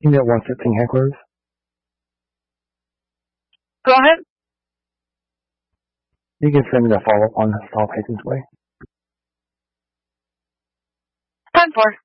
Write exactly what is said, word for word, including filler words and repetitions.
Unit one fifteen hecklers. Go ahead. You can send me a follow-up on South Hastings Way. ten four.